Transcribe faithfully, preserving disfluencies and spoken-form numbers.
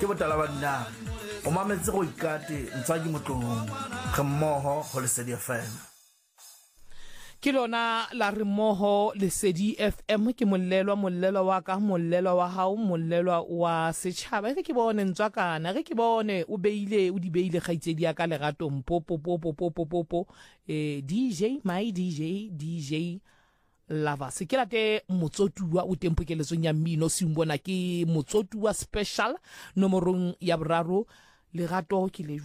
ke botala ba nna o mametse go ikate ntsa ke motlong ge mmogo go Lesedi F M. Ke lona la re mmogo Lesedi F M ke mollelwa mollelwa wa ka mollelwa wa hao mollelwa wa setšhaba ge ke bone ntswakana ge ke bone o beile o di beile kgaitsedi ya ka Lerato Mpopo popo popo popo eh D J my D J D J Lava se ke late motsotuwa o tempokeletsong ya mmino simbona ke motsotuwa special nomorong ya boraro Lerato ke le